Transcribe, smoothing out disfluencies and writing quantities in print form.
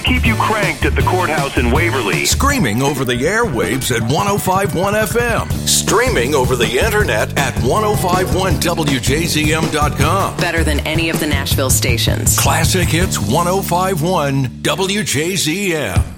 keep you cranked at the courthouse in Waverly. Screaming over the airwaves at 105.1 FM. Streaming over the internet at 1051wjzm.com. Better than any of the Nashville stations. Classic Hits 1051 WJZM.